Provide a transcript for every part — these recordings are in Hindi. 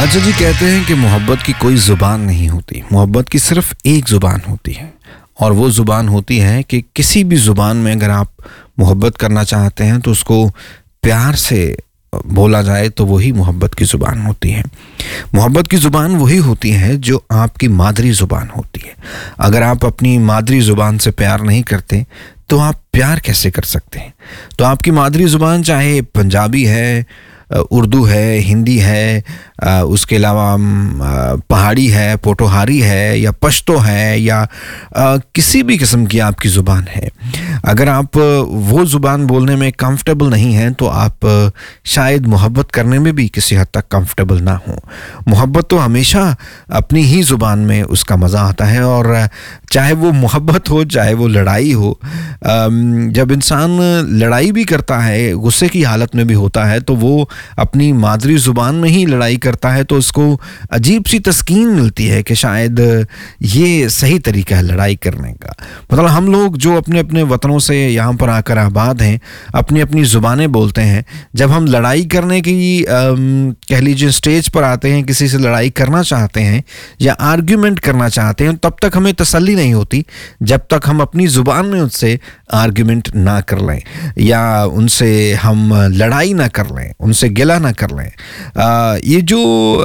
अच्छा जी, कहते हैं कि मोहब्बत की कोई ज़ुबान नहीं होती, मोहब्बत की सिर्फ एक ज़ुबान होती है और वो ज़ुबान होती है कि किसी भी ज़ुबान में अगर आप मोहब्बत करना चाहते हैं तो उसको प्यार से बोला जाए तो वही मोहब्बत की ज़ुबान होती है। मोहब्बत की ज़ुबान वही होती है जो आपकी मादरी ज़ुबान होती है। अगर आप अपनी मादरी ज़ुबान से प्यार नहीं करते तो आप प्यार कैसे कर सकते हैं? तो आपकी मादरी ज़ुबान चाहे पंजाबी है, उर्दू है, हिंदी है, उसके अलावा पहाड़ी है, पोटोहारी है या पश्तो है या किसी भी किस्म की आपकी ज़ुबान है, अगर आप वो ज़ुबान बोलने में कंफर्टेबल नहीं हैं तो आप शायद मोहब्बत करने में भी किसी हद तक कंफर्टेबल ना हो। मोहब्बत तो हमेशा अपनी ही ज़ुबान में उसका मज़ा आता है और चाहे वो मोहब्बत हो चाहे वो लड़ाई हो, जब इंसान लड़ाई भी करता है, गुस्से की हालत में भी होता है तो वो अपनी मादरी ज़ुबान में ही लड़ाई करता है तो उसको अजीब सी तस्कीन मिलती है कि शायद ये सही तरीका है लड़ाई करने का। मतलब हम लोग जो अपने अपने वतनों से यहाँ पर आकर आबाद हैं, अपनी अपनी ज़ुबानें बोलते हैं, जब हम लड़ाई करने की कह लीजिए स्टेज पर आते हैं, किसी से लड़ाई करना चाहते हैं या आर्ग्यूमेंट करना चाहते हैं, तब तक हमें तसल्ली नहीं होती जब तक हम अपनी ज़ुबान में उससे आर्ग्यूमेंट ना कर लें या उनसे हम लड़ाई ना कर लें, उनसे गिला ना कर लें। ये जो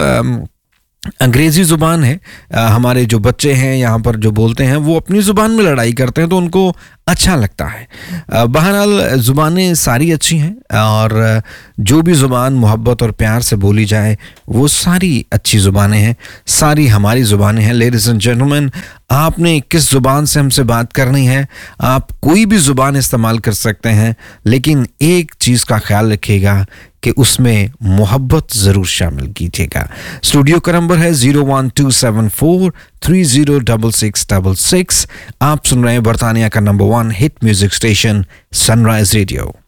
अंग्रेज़ी ज़ुबान है, हमारे जो बच्चे हैं यहाँ पर जो बोलते हैं वो अपनी ज़ुबान में लड़ाई करते हैं तो उनको अच्छा लगता है। बहरहाल ज़ुबानें सारी अच्छी हैं और जो भी ज़ुबान मोहब्बत और प्यार से बोली जाए वो सारी अच्छी ज़ुबानें हैं, सारी हमारी ज़ुबानें हैं। लेडीज़ एंड जेंटलमैन, आपने किस ज़ुबान से हमसे बात करनी है, आप कोई भी ज़ुबान इस्तेमाल कर सकते हैं, लेकिन एक चीज़ का ख्याल रखिएगा कि उसमें मोहब्बत ज़रूर शामिल कीजिएगा। स्टूडियो का नंबर है 01274306666। आप सुन रहे हैं बरतानिया का number 1 hit music station sunrise radio.